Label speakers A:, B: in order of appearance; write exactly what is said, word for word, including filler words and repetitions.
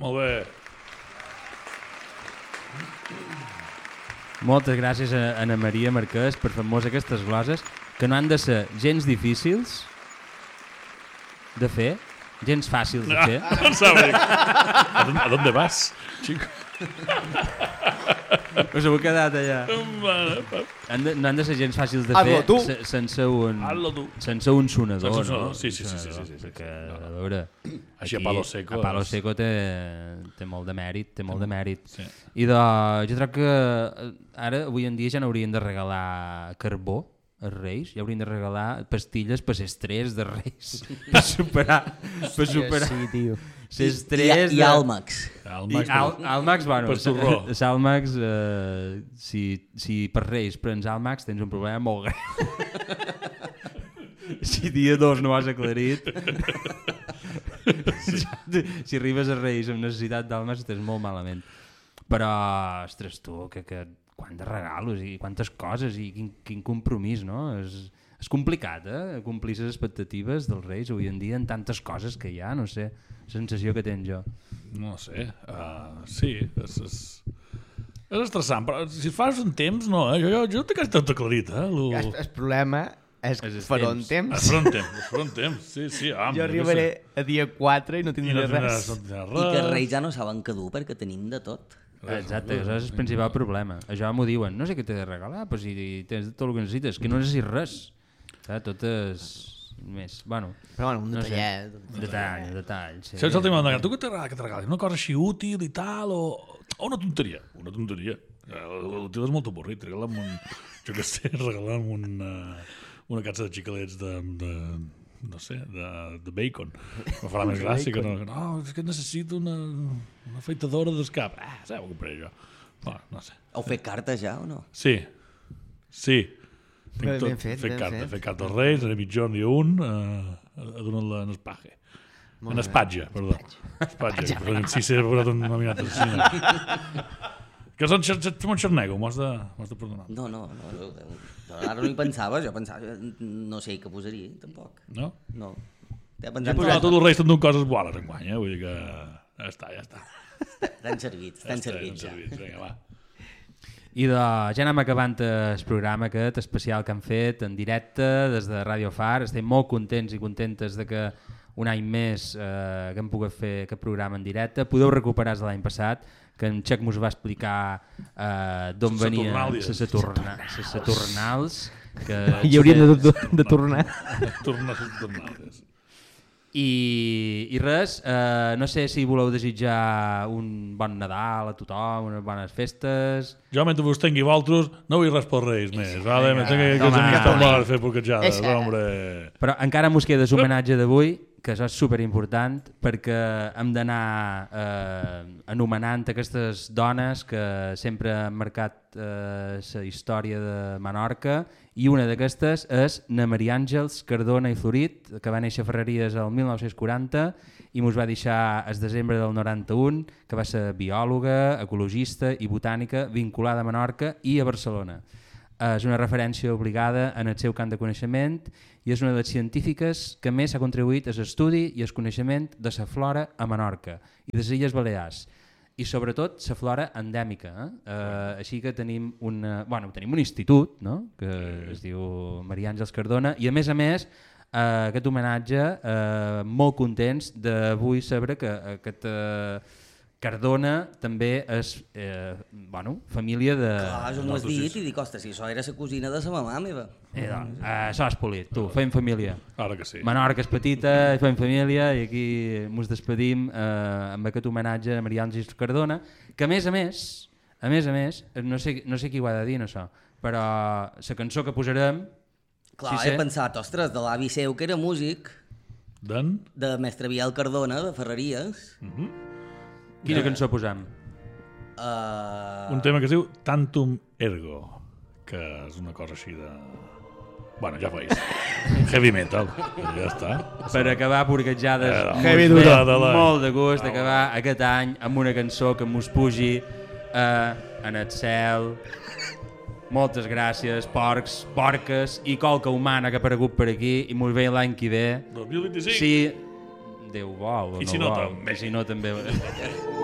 A: Molt bé.
B: Moltes gràcies a Ana Maria Marquès per fer-nos aquestes gloses que no han de ser gens difícils de fer, gens fàcils de fer.
A: Ah, no sabes. ¿A dónde, ¿A dónde vas, chico?
B: Us heu quedat allà. Han de, no han de ser gens fàcils de
C: Hazlo
B: fer
C: tu.
B: se, sense un
A: Hazlo tu.
B: sense un sonador,
A: Sense un
B: no?
A: sonador, sí, sí, sí, sí, sí, sí, sí.
B: Perquè,
A: No, no.
B: a veure,
A: Així a
B: aquí,
A: palo seco
B: a palo
A: és-
B: seco té, té molt de mèrit, té molt de mèrit.
A: Sí.
B: I de, jo crec que eh, ara, avui en dia, ja n'haurien de regalar carbó als Reis, ja haurien de regalar pastilles per l'estrès de Reis, per superar, per superar
C: Sí, tio.
B: l'estrès
D: I, i
B: de...
D: Almax.
A: El
B: I
A: Max,
B: Al, Almax, bueno,
A: per torró.
B: Almax, eh, si, si per Reis prens Almax tens un problema molt gran. Si dia dos no has aclarit, si arribes a Reis amb necessitat d'Almax estàs molt malament. Però, ostres, tu, que, que quant de regalos i quantes coses i quin, quin compromís, no? És, és complicat, eh? Complir les expectatives dels Reis avui en dia en tantes coses que hi ha, no sé, sensació que tens jo.
A: No sé, uh, sí, és, és, és estressant, però si fas un temps, no, eh? jo, jo, jo tinc tot aclarit, eh? Lo...
C: El, el problema és
B: És el
C: per on
B: temps.
C: temps.
A: Es farà un temps, es farà un temps, sí, sí. Ah,
C: Jo arribaré a dia quatre i no
A: I
C: tindré
A: no tindràs,
C: res.
A: no tindràs
D: I que els
A: res.
D: reis ja no saben què dur perquè tenim de tot.
B: Exacte, això és el principal problema. Això m'ho diuen, no sé què t'he de regalar, però si tens tot el que necessites, que no necessites res. Saps? Tot és més, bueno,
C: Però bueno, un
B: no sé.
C: detallet.
B: detall, detall. Sí.
A: Això és el tema de tu què t'agrada que t'regali? Una cosa així útil i tal, o, o una tonteria? Una tonteria. Eh, L'útil és molt avorrit. Regala'm un, jo què sé, regala'm un, uh, una catxa de xicalets de, de, no sé, de, de bacon. Me farà més gràcia que no. No, és que necessito una, una afeitadora d'escap. Ah, saps, ho compraré jo. No, no sé.
D: Heu fet cartes ja o no?
A: Sí, sí. Tinc
C: Ben-
A: tot,
C: ben fet, ben
A: carta,
C: fet.
A: fet carta als Reis, a mitjón i un, uh, a donar-la en espaje. En espatge, perdó. Espatge, que si s'ha posat un nominat així. Que són un xarnego, m'ho has de, m'ho has de perdonar.
D: No, no, no, no, jo ara no hi pensava, jo pensava, no sé què posaria, tampoc.
A: No?
D: No. Ja
A: He
D: pensant,
A: posat tots els Reis t'han donat coses bones enguany, eh? Vull dir que ja està, ja està.
D: estan servits, estan
A: Ja està,
D: servits ja.
A: servits. Vinga, va.
B: I de, ja anem acabant el programa aquest especial que han fet en directe des de Radio Far. Estem molt contents i contentes de que un any més eh, que hem pogut fer aquest programa en directe. Podeu recuperar de l'any passat, que en Xec mos va explicar eh, d'on
A: Les
B: venien
A: Saturnàlies.
B: les Saturna- les Saturnals. Que
C: I hauríem de, de, de tornar.
A: Tornar a tornar.
B: I, i res, eh, no sé si voleu desitjar un bon Nadal a tothom, unes bones festes.
A: Jo, mentre vos tingui vosaltres, no vull res pels Reis més, vale? Me tinc que
B: toma.
A: els amics tan bones fer porquetjades,
C: Eixa.
A: hombre.
B: Però encara mos queda l'homenatge d'avui, que això és superimportant, perquè hem d'anar eh, anomenant aquestes dones que sempre han marcat la eh, història de Menorca, i una d'aquestes és na Maria Àngels Cardona i Florit, que va néixer a Ferreries el mil nou-cents quaranta i mos va deixar el desembre del noranta-un, que va ser biòloga, ecologista i botànica vinculada a Menorca i a Barcelona. És una referència obligada en el seu camp de coneixement i és una de les científiques que més ha contribuït a l'estudi i al coneixement de la flora a Menorca i de les Illes Balears, i sobretot la flora endèmica. Eh? Uh, així que tenim, una, bueno, tenim un institut, no? Que es diu Maria Àngels Cardona, i a més a més uh, aquest homenatge, uh, molt contents d'avui saber que aquest uh, Cardona també és eh, bueno, família de...
D: Clar, jo m'ho has dit i dic, ostres, si això era la cosina de la mamà meva.
B: Eh, doncs, uh, això és polit, tu, fem família.
A: Ara que sí.
B: Menorca és petita, fem família i aquí ens despedim eh, amb aquest homenatge a Maria Àngels Cardona, que a més a més, a més a més, no sé, no sé qui ho ha de dir en això, però la cançó que posarem...
D: Clar,
B: sí
D: he
B: sé,
D: pensat, ostres, de l'avi seu que era músic,
A: Dan?
D: de mestre Biel Cardona, de Ferreries.
B: quina cançó posam?
D: Uh,
A: Un tema que es diu Tantum Ergo, que és una cosa així de... Bueno, ja veus. Heavy metal. Ja està.
B: Per acabar porquetjades,
A: Eh,
B: mos
C: heavy
B: ve
C: duro.
A: de la-
B: molt de gust d'acabar aquest any amb una cançó que mos pugi eh, en el cel. Moltes gràcies, porcs, porques i qualque humana que ha aparegut per aquí i mos ve l'any que ve.
A: dos mil vint-i-cinc.
B: Sí, Déu bo o
A: I
B: no
A: si no,
B: bo,
A: també.
B: i si no també...